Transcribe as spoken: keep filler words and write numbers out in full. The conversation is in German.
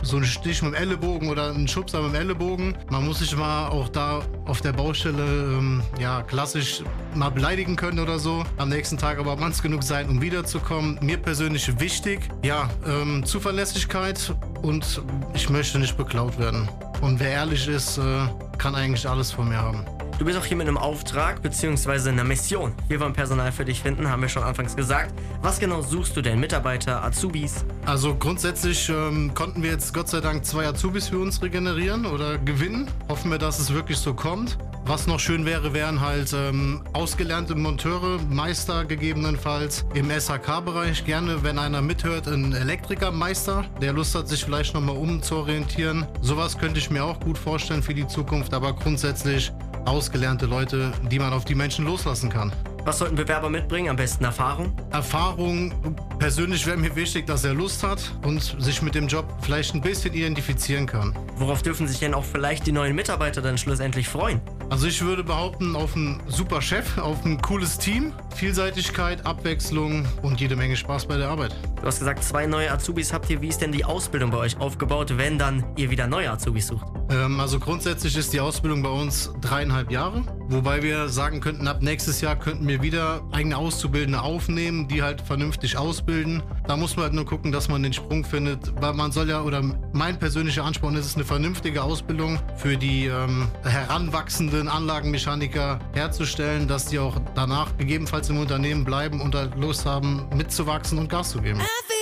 so ein Stich mit dem Ellenbogen oder ein Schubser mit dem Ellenbogen. Man muss sich mal auch da auf der Baustelle ähm, ja, klassisch mal beleidigen können oder so. Am nächsten Tag aber manns genug sein, um wiederzukommen. Mir persönlich wichtig, ja, ähm, Zuverlässigkeit und ich möchte nicht beklaut werden. Und wer ehrlich ist, äh, kann eigentlich alles von mir haben. Du bist auch hier mit einem Auftrag bzw. einer Mission. Wir wollen Personal für dich finden, haben wir schon anfangs gesagt. Was genau suchst du denn? Mitarbeiter, Azubis? Also grundsätzlich ähm, konnten wir jetzt Gott sei Dank zwei Azubis für uns regenerieren oder gewinnen. Hoffen wir, dass es wirklich so kommt. Was noch schön wäre, wären halt ähm, ausgelernte Monteure, Meister gegebenenfalls im S H K-Bereich. Gerne, wenn einer mithört, ein Elektrikermeister, der Lust hat, sich vielleicht nochmal umzuorientieren. Sowas könnte ich mir auch gut vorstellen für die Zukunft, aber grundsätzlich ausgelernte Leute, die man auf die Menschen loslassen kann. Was sollten Bewerber mitbringen? Am besten Erfahrung? Erfahrung, persönlich wäre mir wichtig, dass er Lust hat und sich mit dem Job vielleicht ein bisschen identifizieren kann. Worauf dürfen sich denn auch vielleicht die neuen Mitarbeiter dann schlussendlich freuen? Also ich würde behaupten, auf einen super Chef, auf ein cooles Team, Vielseitigkeit, Abwechslung und jede Menge Spaß bei der Arbeit. Du hast gesagt, zwei neue Azubis habt ihr. Wie ist denn die Ausbildung bei euch aufgebaut, wenn dann ihr wieder neue Azubis sucht? Ähm, also grundsätzlich ist die Ausbildung bei uns dreieinhalb Jahre, wobei wir sagen könnten, ab nächstes Jahr könnten wir wieder eigene Auszubildende aufnehmen, die halt vernünftig ausbilden. Da muss man halt nur gucken, dass man den Sprung findet, weil man soll ja, oder mein persönlicher Ansporn ist es, eine vernünftige Ausbildung für die ähm, heranwachsenden Anlagenmechaniker herzustellen, dass die auch danach gegebenenfalls im Unternehmen bleiben und halt Lust haben, mitzuwachsen und Gas zu geben.